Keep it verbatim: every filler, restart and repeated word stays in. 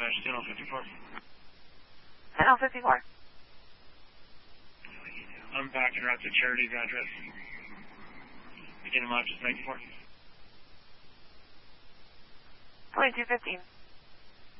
dispatch, ten oh fifty-four. ten oh fifty-four. I'm back and route to Charity's address. Beginning launch is ninety-four. twenty-two fifteen.